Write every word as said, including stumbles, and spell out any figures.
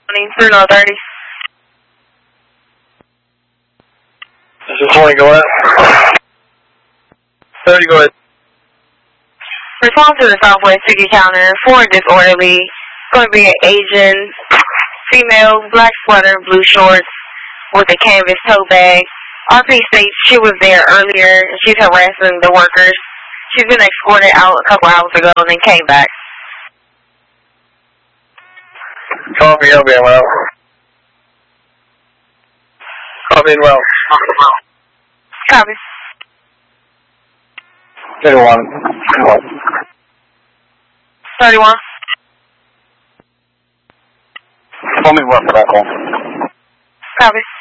three nine thirty. This is twenty, go ahead. thirty, go ahead. Respond to the Southwest ticket counter for disorderly. It's going to be an Asian female, black sweater, blue shorts with a canvas tote bag. R P states she was there earlier and she's harassing the workers. She's been escorted out a couple hours ago and then came back. Copy, L B M well. Copy and well. Copy. thirty-one. thirty-one. Call me what for that call. Copy.